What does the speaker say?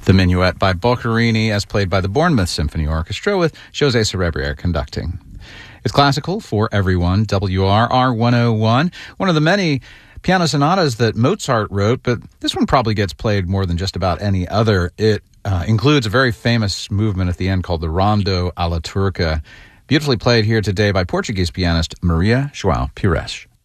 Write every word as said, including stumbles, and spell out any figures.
The Minuet by Boccherini, as played by the Bournemouth Symphony Orchestra, with José Cerebriere conducting. It's classical for everyone, W R R one oh one, one of the many piano sonatas that Mozart wrote, but this one probably gets played more than just about any other. It uh, includes a very famous movement at the end called the Rondo alla Turca, beautifully played here today by Portuguese pianist Maria João Pires.